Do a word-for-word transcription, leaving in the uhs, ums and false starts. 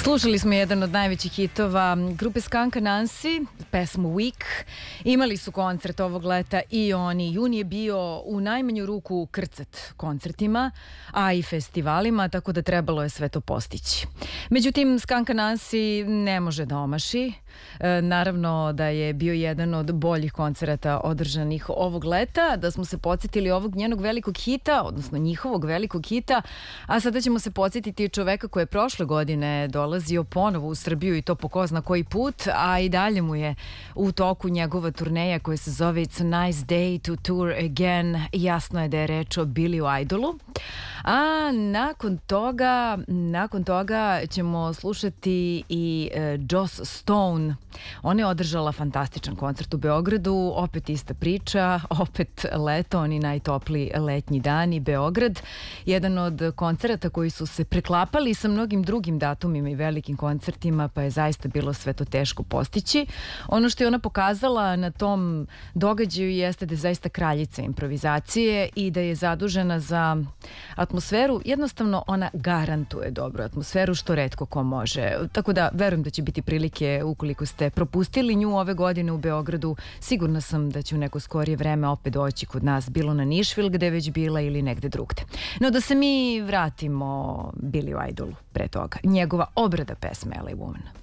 Slušali smo jedan od najvećih hitova grupe Skunk Anansi, pesmu Weak. Imali su koncert ovog leta i oni. Jun je bio u najmanju ruku krcat koncertima, a i festivalima, tako da trebalo je sve to postići. Međutim, Skunk Anansi ne može da omaši. E, naravno da je bio jedan od boljih koncerata održanih ovog leta, da smo se podsjetili ovog njenog velikog hita, odnosno njihovog velikog hita, a sada ćemo se podsjetiti čoveka koji je prošle godine dolazio ponovo u Srbiju i to po ko zna koji put, a i dalje mu je u toku njegova turneja koja se zove It's a Nice Day to Tour Again. Jasno je da je reč o Billyu Idolu. A nakon toga, nakon toga ćemo slušati i e, Joss Stone. Ona je održala fantastičan koncert u Beogradu, opet ista priča, opet leto, oni najtopliji letnji dani, Beograd. Jedan od koncerata koji su se preklapali sa mnogim drugim datumima i velikim koncertima, pa je zaista bilo sve to teško postići. Ono što je ona pokazala na tom događaju jeste da je zaista kraljica improvizacije i da je zadužena za atmosferu. Jednostavno ona garantuje dobru atmosferu, što retko ko može. Tako da verujem da će biti prilike, ukoliko ste propustili nju ove godine u Beogradu, sigurna sam da će u neko skorije vreme opet doći kod nas, bilo na Nišvil gde je već bila ili negde drugde. No da se mi vratimo Billyu Idolu pre toga. Njegova obrada pesme L A Woman.